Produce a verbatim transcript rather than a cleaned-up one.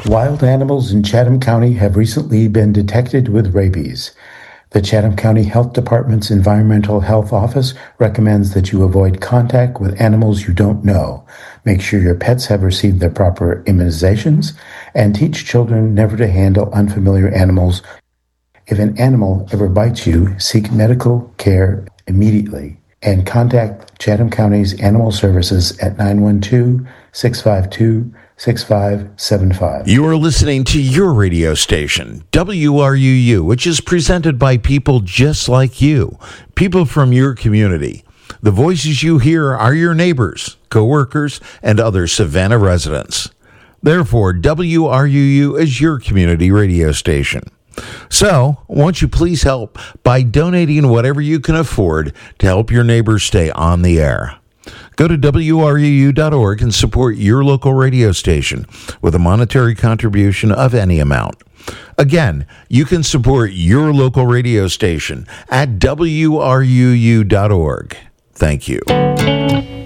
Wild animals in Chatham County have recently been detected with rabies. The Chatham County Health Department's Environmental Health Office recommends that you avoid contact with animals you don't know. Make sure your pets have received their proper immunizations, and teach children never to handle unfamiliar animals. If an animal ever bites you, seek medical care immediately and contact Chatham County's Animal Services at nine one two, six five two, six five seven five. You are listening to your radio station, W R U U, which is presented by people just like you, people from your community. The voices you hear are your neighbors, co-workers, and other Savannah residents. Therefore, W R U U is your community radio station. So, won't you please help by donating whatever you can afford to help your neighbors stay on the air? Go to W R U U dot org and support your local radio station with a monetary contribution of any amount. Again, you can support your local radio station at W R U U dot org. Thank you.